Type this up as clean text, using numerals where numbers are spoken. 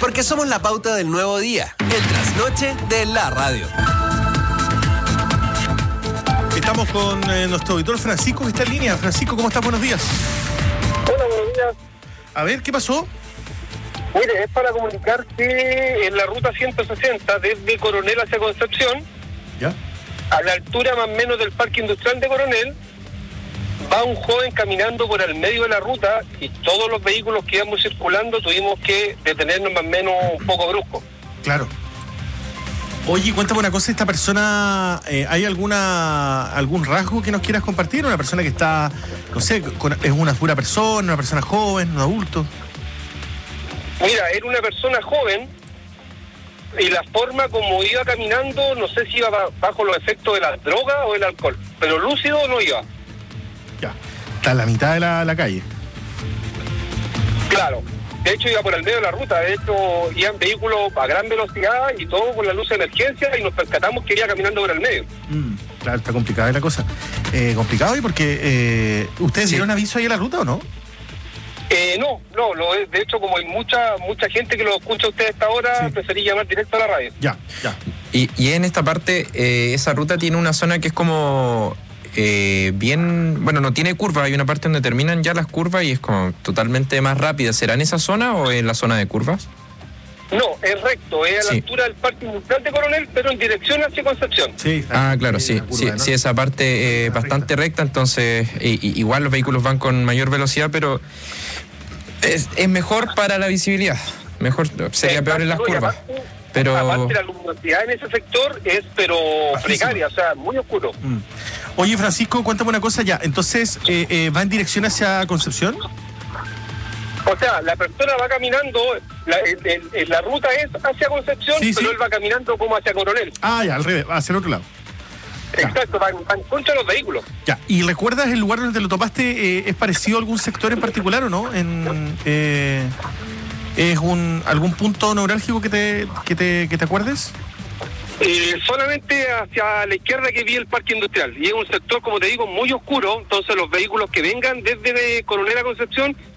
Porque somos la pauta del nuevo día, el trasnoche de la radio. Estamos con nuestro auditor Francisco, que está en línea. Francisco, ¿cómo estás? Buenos días. Hola, buenos días. A ver, ¿qué pasó? Mire, es para comunicar que en la ruta 160, desde Coronel hacia Concepción, ¿Ya? a la altura más o menos del Parque Industrial de Coronel, va un joven caminando por el medio de la ruta y todos los vehículos que íbamos circulando tuvimos que detenernos más o menos un poco brusco. Claro. Oye, cuéntame una cosa, ¿esta persona, hay algún rasgo que nos quieras compartir? ¿Una persona que está, no sé, es una pura persona, una persona joven, un adulto? Mira, era una persona joven y la forma como iba caminando, no sé si iba bajo los efectos de la droga o del alcohol, pero lúcido no iba. Ya, está en la mitad de la calle. Claro. De hecho, iba por el medio de la ruta. De hecho, iban vehículos a gran velocidad y todo con la luz de emergencia y nos percatamos que iba caminando por el medio. Claro, está complicada la cosa. Complicado y porque ¿ustedes dieron aviso ahí en la ruta o no? No, de hecho, como hay mucha gente que lo escucha a usted a esta hora, preferí llamar directo a la radio. Ya. Y en esta parte, esa ruta tiene una zona que es como... no tiene curva, hay una parte donde terminan ya las curvas y es como totalmente más rápida. ¿Será en esa zona o en la zona de curvas? No, es recto, es a la altura del Parque Industrial de Coronel, pero en dirección hacia Concepción. Sí. Claro, sí, esa parte bastante recta, entonces igual los vehículos van con mayor velocidad, pero es mejor para la visibilidad. Mejor sería peor en las curvas. Aparte la luminosidad en ese sector es precaria, o sea, muy oscuro. Oye, Francisco, cuéntame una cosa ya. Entonces, ¿va en dirección hacia Concepción? O sea, la persona va caminando, la ruta es hacia Concepción, pero él va caminando como hacia Coronel. Ya, al revés, hacia el otro lado. Exacto, va en contra de los vehículos. Ya, ¿y recuerdas el lugar donde te lo topaste? ¿Es parecido a algún sector en particular o no? ¿Es algún punto neurálgico que te acuerdes? Solamente hacia la izquierda que vi el Parque Industrial. Y es un sector, como te digo, muy oscuro. Entonces los vehículos que vengan desde Coronel a Concepción